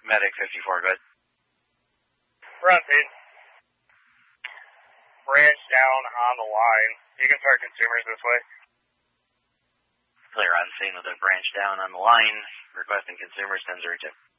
Medic 54, go ahead. We're on scene. Branch down on the line. You can start consumers this way. Clear on scene with a branch down on the line. Requesting consumers 10-02.